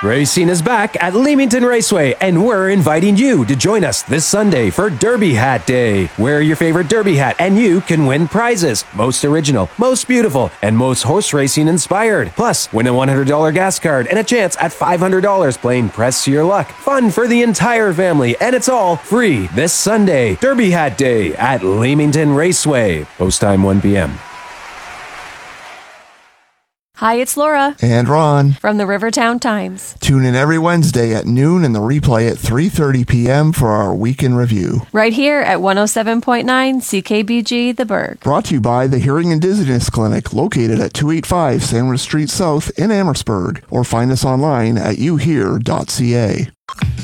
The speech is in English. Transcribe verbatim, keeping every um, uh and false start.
Racing is back at Leamington Raceway, and we're inviting you to join us this Sunday for Derby Hat Day. Wear your favorite Derby hat and you can win prizes. Most original, most beautiful, and most horse racing inspired. Plus, win a one hundred dollars gas card and a chance at five hundred dollars playing Press Your Luck. Fun for the entire family, and it's all free this Sunday. Derby Hat Day at Leamington Raceway. Post time one p.m. Hi, it's Laura. And Ron. From the Rivertown Times. Tune in every Wednesday at noon and the replay at three thirty p.m. for our weekend review. Right here at one oh seven point nine C K B G, The Berg. Brought to you by the Hearing and Dizziness Clinic, located at two eighty-five Sandwich Street South in Amherstburg. Or find us online at you hear dot c a.